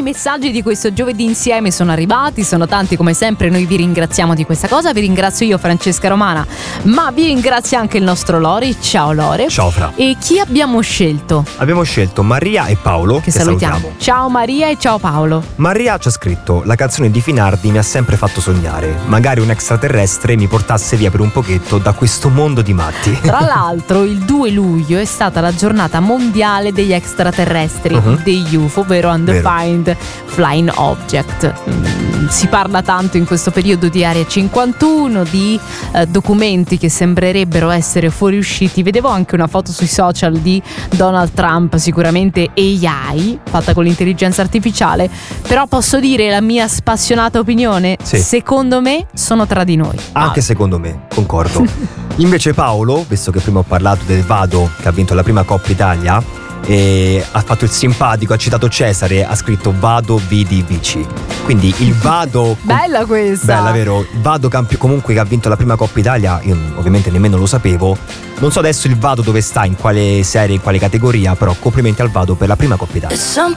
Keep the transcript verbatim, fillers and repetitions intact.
messaggi di questo giovedì insieme sono arrivati, sono tanti come sempre, noi vi ringraziamo di questa cosa, vi ringrazio io Francesca Romana, ma vi ringrazia anche il nostro Lori. Ciao Lore. Ciao Fra. E chi abbiamo scelto? Abbiamo scelto Maria e Paolo, che, che salutiamo. salutiamo. Ciao Maria e ciao Paolo. Maria ci ha scritto: la canzone di Finardi mi ha sempre fatto sognare, magari un extraterrestre mi portasse via per un pochetto da questo mondo di matti. Tra l'altro il due luglio è stata la giornata mondiale degli extraterrestri, uh-huh. degli U F O, ovvero Undefined Flying Object. Mm, si parla tanto in questo periodo di Area cinquantuno, di eh, documenti che sembrerebbero essere fuoriusciti. Vedevo anche una foto sui social di Donald Trump, sicuramente A I, fatta con l'intelligenza artificiale, però posso dire la mia spassionata opinione? Sì. Secondo me sono tra di noi. Anche ah. secondo me, concordo. Invece Paolo, visto che prima ho parlato del Vado che ha vinto la prima Coppa Italia, e ha fatto il simpatico, ha citato Cesare, ha scritto Vado Vidi Vici. Quindi il Vado Bella questa. Bella, vero? Il Vado campio, comunque che ha vinto la prima Coppa Italia, io ovviamente nemmeno lo sapevo. Non so adesso il Vado dove sta, in quale serie, in quale categoria, però complimenti al Vado per la prima Coppa Italia.